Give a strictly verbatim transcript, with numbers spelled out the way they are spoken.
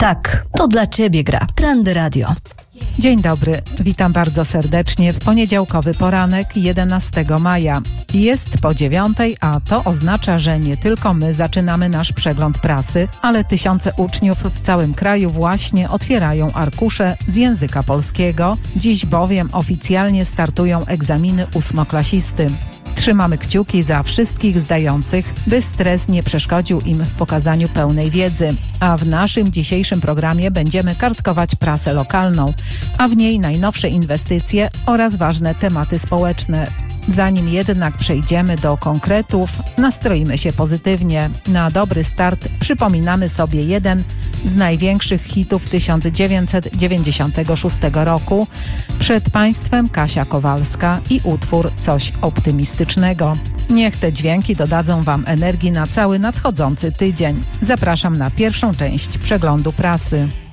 Tak, to dla Ciebie gra Trendy Radio. Dzień dobry, witam bardzo serdecznie w poniedziałkowy poranek jedenastego maja. Jest po dziewiątej, a to oznacza, że nie tylko my zaczynamy nasz przegląd prasy, ale tysiące uczniów w całym kraju właśnie otwierają arkusze z języka polskiego. Dziś bowiem oficjalnie startują egzaminy ósmoklasisty. Trzymamy kciuki za wszystkich zdających, by stres nie przeszkodził im w pokazaniu pełnej wiedzy. A w naszym dzisiejszym programie będziemy kartkować prasę lokalną, a w niej najnowsze inwestycje oraz ważne tematy społeczne. Zanim jednak przejdziemy do konkretów, nastroimy się pozytywnie. Na dobry start przypominamy sobie jeden z największych hitów tysiąc dziewięćset dziewięćdziesiątego szóstego roku. Przed Państwem Kasia Kowalska i utwór Coś optymistycznego. Niech te dźwięki dodadzą Wam energii na cały nadchodzący tydzień. Zapraszam na pierwszą część przeglądu prasy.